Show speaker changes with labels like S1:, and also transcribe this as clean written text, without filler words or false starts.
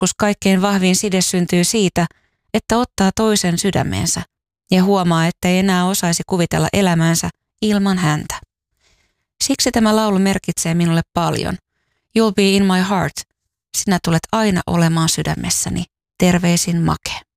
S1: Joskus kaikkein vahvin side syntyy siitä, että ottaa toisen sydämeensä ja huomaa, että ei enää osaisi kuvitella elämäänsä ilman häntä. Siksi tämä laulu merkitsee minulle paljon. You'll be in my heart. Sinä tulet aina olemaan sydämessäni. Terveisin Make.